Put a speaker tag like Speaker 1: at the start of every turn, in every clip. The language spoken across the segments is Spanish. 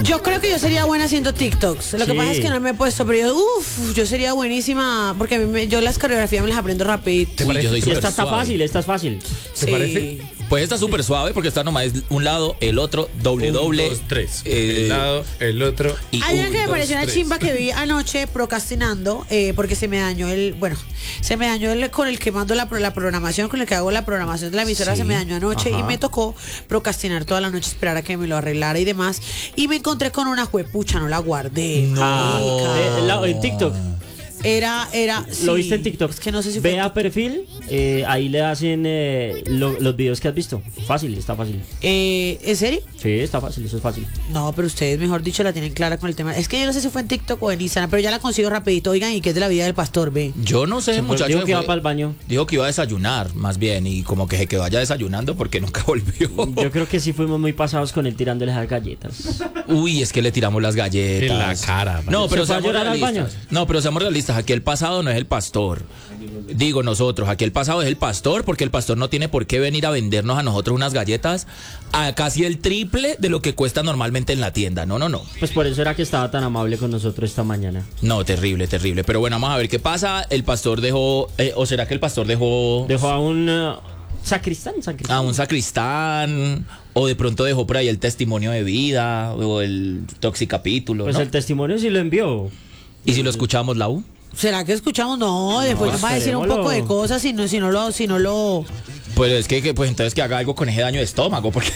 Speaker 1: Yo creo que yo sería buena haciendo TikToks. Lo que
Speaker 2: Sí.
Speaker 1: pasa es que no me he puesto, pero yo sería buenísima porque yo las coreografías me las aprendo rapidito.
Speaker 3: Uy, yo soy
Speaker 2: Y
Speaker 3: súper
Speaker 2: esta está
Speaker 3: suave.
Speaker 2: fácil, esta es fácil.
Speaker 1: Sí.
Speaker 3: parece? Pues está súper suave porque está nomás un lado, el otro, doble,
Speaker 4: 1,
Speaker 3: doble.
Speaker 4: 2, 3.
Speaker 3: eh,
Speaker 4: El lado, el otro.
Speaker 3: y
Speaker 1: Hay una
Speaker 3: un,
Speaker 1: que me
Speaker 3: dos,
Speaker 1: pareció una
Speaker 4: tres.
Speaker 1: chimba que vi anoche procrastinando porque se me dañó con el que mando la programación, con el que hago la programación de la emisora,
Speaker 3: Sí,
Speaker 1: se me dañó anoche
Speaker 2: ajá.
Speaker 1: y me tocó procrastinar toda la noche, esperar a que me lo arreglara y demás. Y me encontré con una juepucha, no la guardé. marica.
Speaker 2: En TikTok.
Speaker 1: Era.
Speaker 2: ¿Lo
Speaker 1: sí.
Speaker 2: viste en TikTok?
Speaker 1: Es que no sé si fue.
Speaker 2: Ve a perfil, ahí le hacen los videos que has visto. Fácil, está fácil.
Speaker 1: ¿En serio?
Speaker 2: Sí, está fácil, eso es fácil.
Speaker 1: No, pero ustedes, mejor dicho, la tienen clara con el tema. Es que yo no sé si fue en TikTok o en Instagram, pero ya la consigo rapidito. Oigan, ¿y qué es de la vida del pastor, ve?
Speaker 3: Yo no sé, muchacho.
Speaker 2: Digo que va
Speaker 3: fue-
Speaker 2: para el baño.
Speaker 3: Dijo que iba a desayunar, más bien, y como que se quedó allá desayunando porque nunca volvió.
Speaker 2: Yo creo que sí fuimos muy pasados con él tirándole las galletas.
Speaker 3: Uy, es que le tiramos las galletas.
Speaker 4: En la cara, man.
Speaker 3: No, pero
Speaker 2: ¿Se fue a
Speaker 3: seamos
Speaker 2: llorar al
Speaker 3: realistas.
Speaker 2: baño?
Speaker 3: No, pero seamos realistas. Aquí el pasado no es el pastor. Digo nosotros, aquí el pasado es el pastor, porque el pastor no tiene por qué venir a vendernos a nosotros unas galletas a casi el triple de lo que cuesta normalmente en la tienda. No, no, no.
Speaker 2: Pues por eso era que estaba tan amable con nosotros esta mañana.
Speaker 3: No, terrible, terrible. Pero bueno, vamos a ver qué pasa. El pastor dejó, o será que el pastor dejó
Speaker 2: Dejó a un sacristán.
Speaker 3: a un sacristán, o de pronto dejó por ahí el testimonio de vida, o el toxicapítulo,
Speaker 2: Pues
Speaker 3: ¿no?
Speaker 2: el testimonio sí lo envió.
Speaker 3: ¿Y si lo escuchamos, Lau?
Speaker 1: ¿Será que escuchamos? No, después nos va a decir un
Speaker 2: esperémoslo.
Speaker 1: poco de cosas si no lo.
Speaker 3: Pues es que pues entonces que haga algo con ese daño de estómago, porque...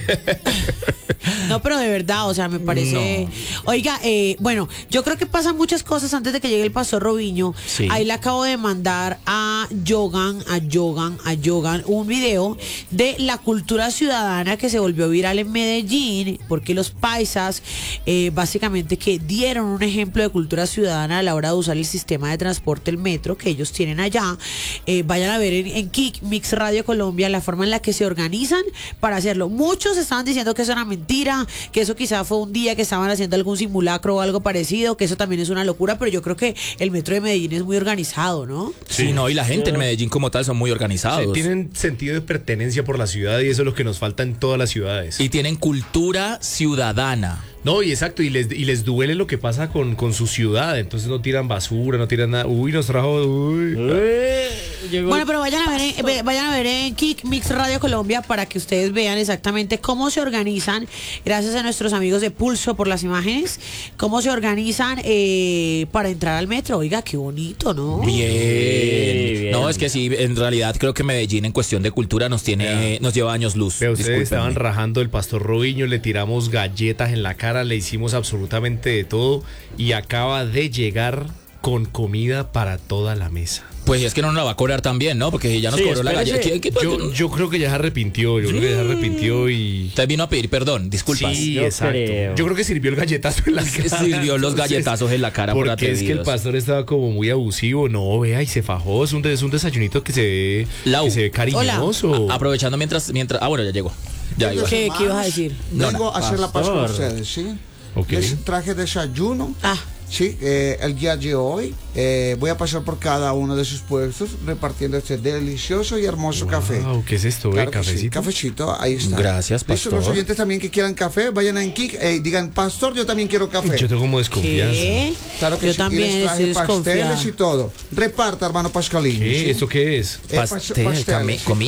Speaker 1: No, pero de verdad, o sea, me parece. Oiga, bueno, yo creo que pasan muchas cosas antes de que llegue el pastor Robiño.
Speaker 3: Sí.
Speaker 1: Ahí le acabo de mandar a Yogan un video de la cultura ciudadana que se volvió viral en Medellín, porque los paisas, básicamente, que dieron un ejemplo de cultura ciudadana a la hora de usar el sistema de transporte, el metro, que ellos tienen allá. Vayan a ver en Kik Mix Radio Colombia la forma en la que se organizan para hacerlo. Muchos estaban diciendo que eso era mentira, que eso quizá fue un día que estaban haciendo algún simulacro o algo parecido, que eso también es una locura, pero yo creo que el metro de Medellín es muy organizado, ¿no?
Speaker 3: Sí, no, y la gente en Medellín como tal son muy organizados.
Speaker 4: Sí, tienen sentido de pertenencia por la ciudad y eso es lo que nos falta en todas las ciudades.
Speaker 3: Y tienen cultura ciudadana.
Speaker 4: No, y exacto, y les duele lo que pasa con su ciudad, entonces no tiran basura, no tiran nada. Uy, nos trajo. Uy.
Speaker 2: Llegó
Speaker 1: Bueno, pero vayan a ver en Kik Mix Radio Colombia para que ustedes vean exactamente cómo se organizan, gracias a nuestros amigos de Pulso por las imágenes, cómo se organizan para entrar al metro. Oiga, qué bonito, ¿no?
Speaker 3: Bien.
Speaker 2: Bien.
Speaker 3: No, es que sí, en realidad creo que Medellín en cuestión de cultura nos lleva años luz.
Speaker 4: Vea, ustedes estaban
Speaker 3: Discúlpenme.
Speaker 4: rajando el pastor Robiño, le tiramos galletas en la cara, le hicimos absolutamente de todo y acaba de llegar con comida para toda la mesa.
Speaker 3: Pues es que no nos la va a cobrar también, ¿no? Porque ya nos
Speaker 2: Sí,
Speaker 3: cobró la
Speaker 2: espérese.
Speaker 3: galleta.
Speaker 4: Yo creo que ya se arrepintió, y...
Speaker 3: Usted vino a pedir perdón, disculpas.
Speaker 4: Sí,
Speaker 2: Yo
Speaker 4: exacto.
Speaker 2: creo.
Speaker 4: Yo creo que sirvió el galletazo en la cara.
Speaker 3: Sirvió los
Speaker 4: Entonces,
Speaker 3: galletazos en la cara por
Speaker 4: porque es que el
Speaker 3: atrevidos.
Speaker 4: pastor estaba como muy abusivo. No, vea, y se fajó. Es un desayunito que
Speaker 3: Lau.
Speaker 4: que se ve cariñoso.
Speaker 3: Aprovechando mientras... Ah, bueno, ya llegó. Ya iba.
Speaker 1: ¿Qué ibas a decir?
Speaker 5: Vengo a hacer la paz con
Speaker 2: Pastor.
Speaker 5: ustedes, ¿sí?
Speaker 4: Ok.
Speaker 5: Les traje desayuno.
Speaker 1: Ah,
Speaker 5: Sí, el día de hoy voy a pasar por cada uno de sus puestos repartiendo este delicioso y hermoso café.
Speaker 4: Wow, ¿qué es esto,
Speaker 5: Claro que
Speaker 4: cafecito?
Speaker 5: sí, cafecito, ahí está.
Speaker 3: Gracias,
Speaker 5: Listo,
Speaker 3: pastor.
Speaker 5: los oyentes también que quieran café, vayan a Kik, digan, pastor, yo también quiero café.
Speaker 4: Yo tengo como desconfianza.
Speaker 1: ¿qué?
Speaker 5: Claro que
Speaker 1: Yo
Speaker 5: sí,
Speaker 1: también
Speaker 5: y les traje
Speaker 1: estoy desconfiada.
Speaker 5: pasteles y todo. Reparta, hermano Pascalín.
Speaker 4: ¿Qué?
Speaker 5: ¿sí?
Speaker 4: ¿Esto qué es?
Speaker 3: Pastel,
Speaker 5: pasteles.
Speaker 3: comida.